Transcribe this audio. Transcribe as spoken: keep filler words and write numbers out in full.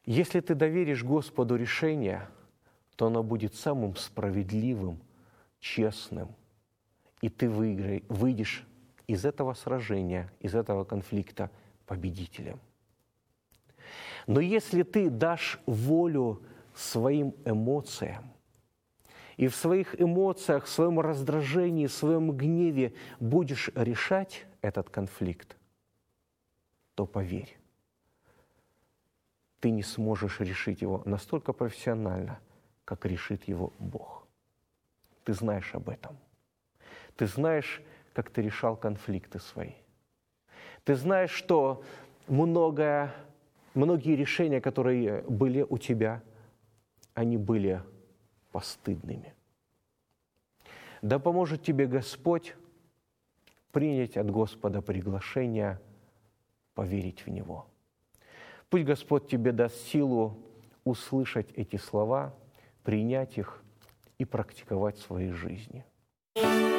Если ты доверишь Господу решение, то оно будет самым справедливым, честным, и ты выиграй, выйдешь из этого сражения, из этого конфликта победителем. Но если ты дашь волю своим эмоциям, и в своих эмоциях, в своем раздражении, в своем гневе будешь решать этот конфликт, то поверь, ты не сможешь решить его настолько профессионально, как решит его Бог. Ты знаешь об этом. Ты знаешь, как ты решал конфликты свои. Ты знаешь, что многое, многие решения, которые были у тебя, они были постыдными. Да поможет тебе Господь принять от Господа приглашение поверить в Него. Пусть Господь тебе даст силу услышать эти слова, принять их и практиковать в своей жизни.